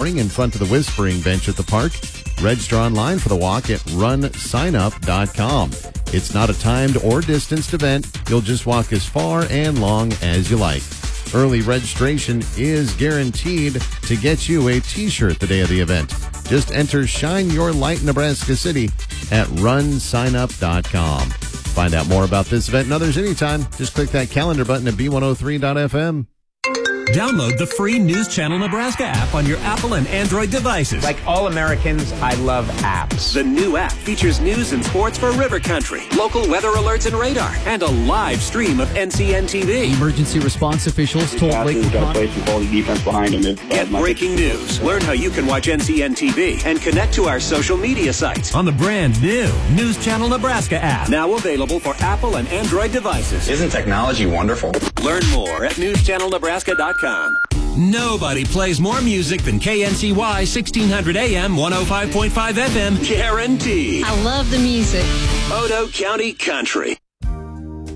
morning in front of the Whispering Bench at the park. Register online for the walk at runsignup.com. It's not a timed or distanced event. You'll just walk as far and long as you like. Early registration is guaranteed to get you a t-shirt the day of the event. Just enter Shine Your Light Nebraska City at runsignup.com. Find out more about this event and others anytime. Just click that calendar button at b103.fm. Download the free News Channel Nebraska app on your Apple and Android devices. Like all Americans, I love apps. The new app features news and sports for River Country, local weather alerts and radar, and a live stream of NCN TV. Emergency response officials told Lake got to play some quality defense behind him. Get breaking news. Learn how you can watch NCN TV and connect to our social media sites on the brand new News Channel Nebraska app. Now available for Apple and Android devices. Isn't technology wonderful? Learn more at newschannelnebraska.com. Nobody plays more music than KNCY 1600 AM 105.5 FM, guaranteed. I love the music. Odo County Country.